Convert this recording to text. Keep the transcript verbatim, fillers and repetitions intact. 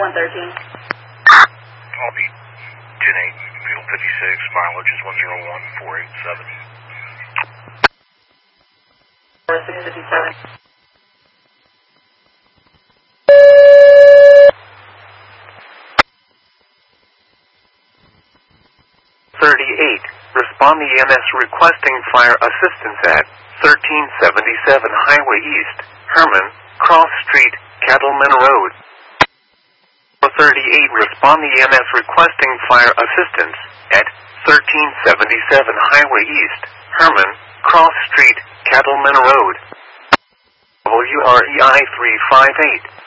one thirteen. I'll be ten eight, field fifty-six, mileage is one zero one four eight seven. six fifty-seven. thirty-eight. Respond E M S requesting fire assistance at thirteen seventy-seven Highway East, Herman, Cross Street, Cattleman Road. thirty-eight. Respond E M S requesting fire assistance at thirteen seventy-seven Highway East, Herman, Cross Street, Cattleman Road. W R E I three five eight.